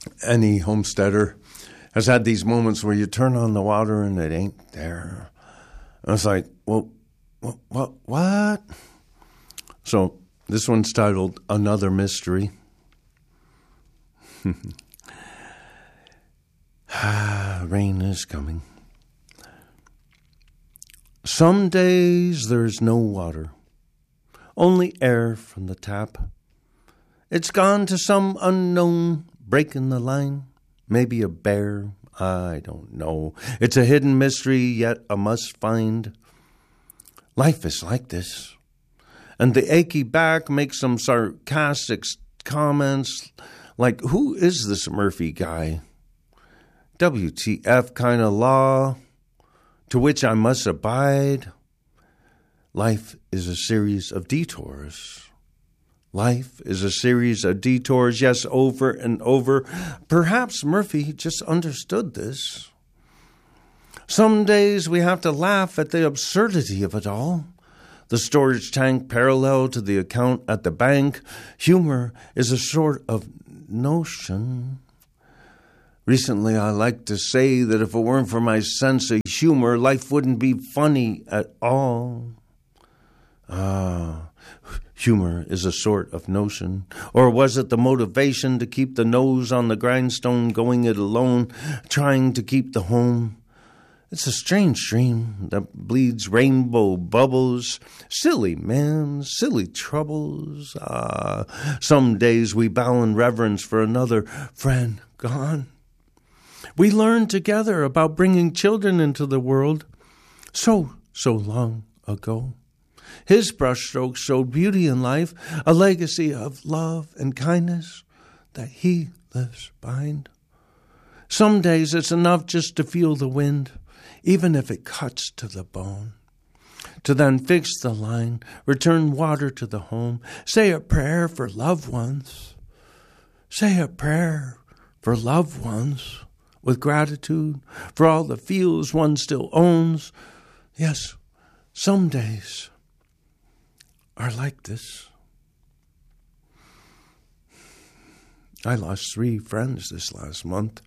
Any homesteader has had these moments where you turn on the water and it ain't there. And it's like, well, what? So this one's titled Another Mystery. Rain is coming. Some days there's no water, only air from the tap. It's gone to some unknown break in the line, maybe a bear, I don't know. It's a hidden mystery, yet a must find. Life is like this. And the achy back makes some sarcastic comments like, who is this Murphy guy? WTF kind of law to which I must abide. Life is a series of detours. Life is a series of detours, yes, over and over. Perhaps Murphy just understood this. Some days we have to laugh at the absurdity of it all. The storage tank parallel to the account at the bank. Humor is a sort of notion. Recently, I like to say that if it weren't for my sense of humor, life wouldn't be funny at all. Humor is a sort of notion. Or was it the motivation to keep the nose on the grindstone, going it alone, trying to keep the home? It's a strange dream that bleeds rainbow bubbles. Silly man, silly troubles. Some days we bow in reverence for another friend gone. We learned together about bringing children into the world so long ago. His brushstrokes showed beauty in life, a legacy of love and kindness that he lives behind. Some days it's enough just to feel the wind, even if it cuts to the bone. To then fix the line, return water to the home, say a prayer for loved ones. Say a prayer for loved ones with gratitude for all the fields one still owns. Yes, some days are like this. I lost 3 friends this last month.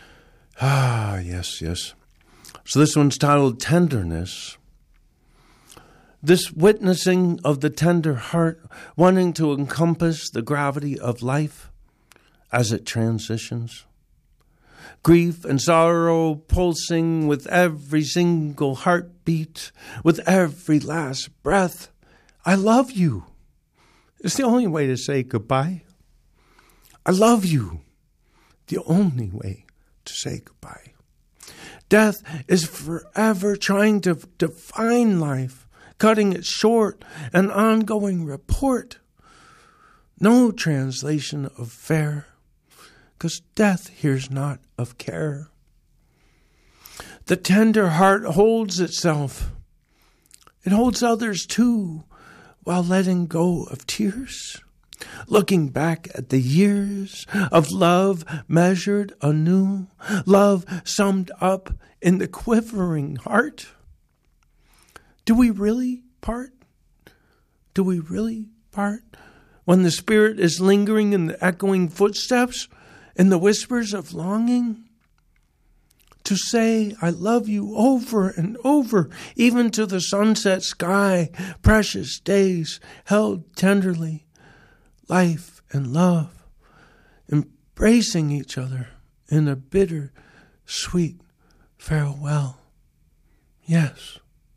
Yes. So this one's titled Tenderness. This witnessing of the tender heart, wanting to encompass the gravity of life as it transitions. Grief and sorrow pulsing with every single heartbeat, with every last breath. I love you. It's the only way to say goodbye. I love you. The only way to say goodbye. Death is forever trying to define life, cutting it short, an ongoing report. No translation of fair, 'cause death hears not of care. The tender heart holds itself. It holds others too, while letting go of tears, looking back at the years of love measured anew, love summed up in the quivering heart. Do we really part? Do we really part when the spirit is lingering in the echoing footsteps, in the whispers of longing? To say I love you over and over, even to the sunset sky, precious days held tenderly, life and love, embracing each other in a bitter, sweet farewell. Yes.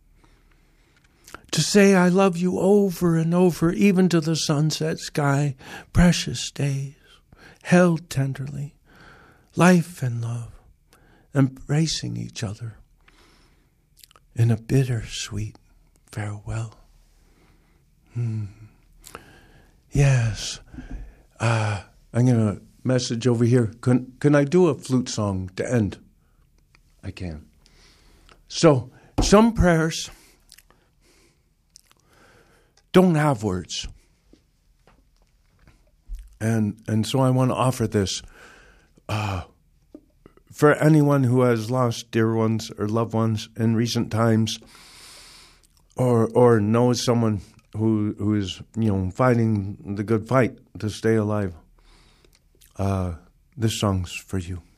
To say I love you over and over, even to the sunset sky, precious days held tenderly, life and love, embracing each other in a bittersweet farewell. Yes. I'm going to message over here. Can I do a flute song to end? I can. So, some prayers don't have words. And so I want to offer this for anyone who has lost dear ones or loved ones in recent times, or knows someone who is fighting the good fight to stay alive. This song's for you.